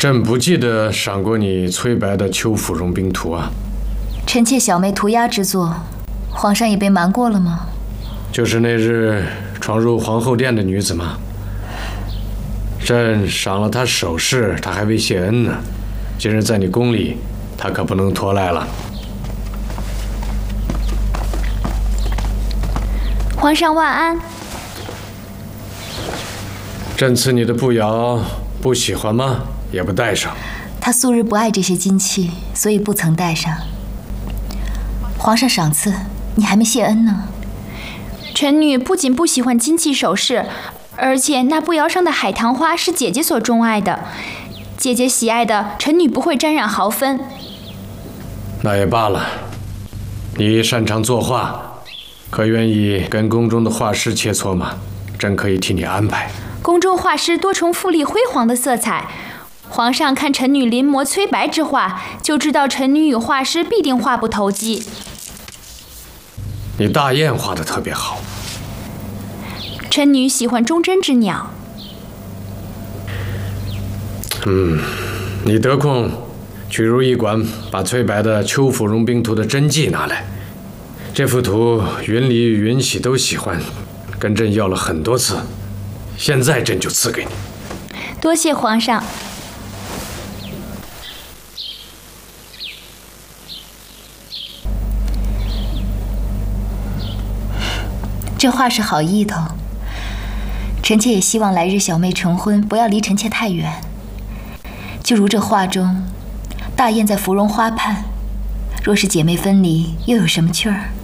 朕不记得赏过你崔白的《秋府戎兵图》啊。 臣妾小妹涂鸦之作，皇上也被瞒过了吗？ 就是那日闯入皇后殿的女子吗？朕赏了她首饰，她还未谢恩呢。今日在你宫里，她可不能拖赖了。 皇上万安。 朕赐你的步摇，不喜欢吗？也不带上。 她素日不爱这些金器，所以不曾带上。皇上赏赐，你还没谢恩呢。 臣女不仅不喜欢金器首饰，而且那步摇上的海棠花是姐姐所钟爱的，姐姐喜爱的，臣女不会沾染毫分。 那也罢了。你擅长作画，可愿意跟宫中的画师切磋吗？朕可以替你安排。 宫中画师多重富丽辉煌的色彩，皇上看臣女临摹崔白之画，就知道臣女与画师必定画不投机。 你大雁画得特别好。 臣女喜欢忠贞之鸟。 你得空去如意馆把崔白的《秋府戎兵图》的真迹拿来。这幅图云离与云喜都喜欢，跟朕要了很多次，现在朕就赐给你。 多谢皇上。 这话是好意头，臣妾也希望来日小妹成婚不要离臣妾太远。就如这画中，大雁在芙蓉花畔，若是姐妹分离，又有什么趣儿？